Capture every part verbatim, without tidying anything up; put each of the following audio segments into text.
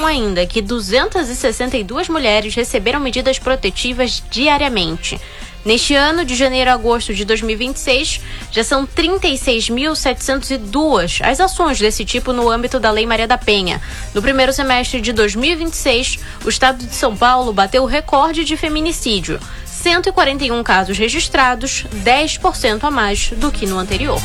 ainda que duzentas e sessenta e duas mulheres receberam medidas protetivas diariamente. Neste ano, de janeiro a agosto de dois mil e vinte e seis, já são trinta e seis mil setecentos e dois as ações desse tipo no âmbito da Lei Maria da Penha. No primeiro semestre de dois mil e vinte e seis, o estado de São Paulo bateu o recorde de feminicídio. cento e quarenta e um casos registrados, dez por cento a mais do que no anterior.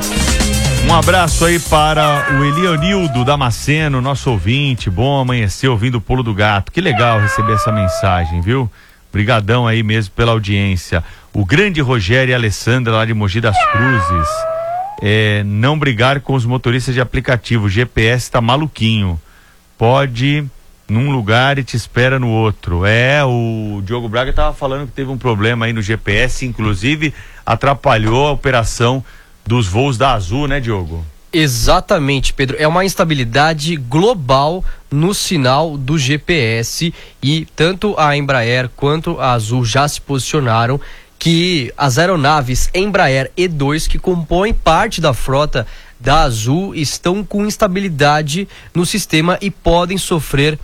Um abraço aí para o Elionildo Damasceno, nosso ouvinte. Bom amanhecer ouvindo o Pulo do Gato. Que legal receber essa mensagem, viu? Obrigadão aí mesmo pela audiência. O grande Rogério e Alessandra lá de Mogi das Cruzes. É, não brigar com os motoristas de aplicativo. O G P S tá maluquinho. Pode num lugar e te espera no outro. É, o Diogo Braga tava falando que teve um problema aí no G P S, inclusive atrapalhou a operação dos voos da Azul, né, Diogo? Exatamente, Pedro. É uma instabilidade global no sinal do G P S e tanto a Embraer quanto a Azul já se posicionaram que as aeronaves Embraer E dois, que compõem parte da frota da Azul, estão com instabilidade no sistema e podem sofrer,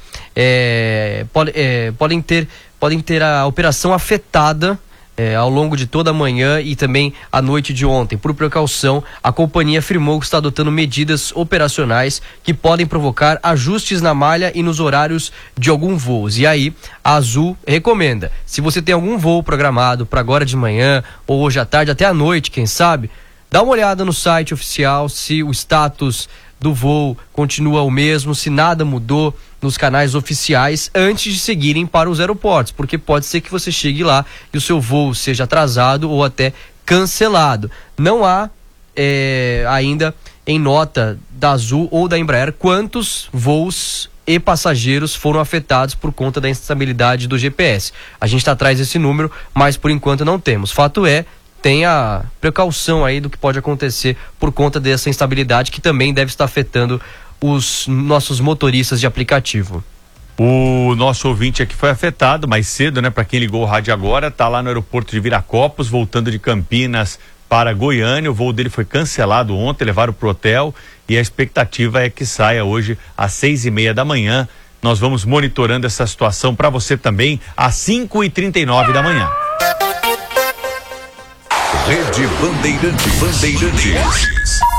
é, pode, é, podem ter, podem ter a operação afetada É, ao longo de toda a manhã e também à noite de ontem. Por precaução, a companhia afirmou que está adotando medidas operacionais que podem provocar ajustes na malha e nos horários de alguns voos. E aí, a Azul recomenda, se você tem algum voo programado para agora de manhã ou hoje à tarde, até à noite, quem sabe, dá uma olhada no site oficial se o status do voo continua o mesmo, se nada mudou nos canais oficiais antes de seguirem para os aeroportos, porque pode ser que você chegue lá e o seu voo seja atrasado ou até cancelado. Não há é, ainda em nota da Azul ou da Embraer quantos voos e passageiros foram afetados por conta da instabilidade do G P S. A gente está atrás desse número, mas por enquanto não temos. Fato é, tenha precaução aí do que pode acontecer por conta dessa instabilidade que também deve estar afetando os nossos motoristas de aplicativo. O nosso ouvinte aqui foi afetado mais cedo, né? Para quem ligou o rádio agora, tá lá no aeroporto de Viracopos, voltando de Campinas para Goiânia. O voo dele foi cancelado ontem, levaram pro hotel e a expectativa é que saia hoje às seis e meia da manhã. Nós vamos monitorando essa situação para você também às cinco e trinta e nove da manhã. Rede Bandeirantes. Bandeirantes.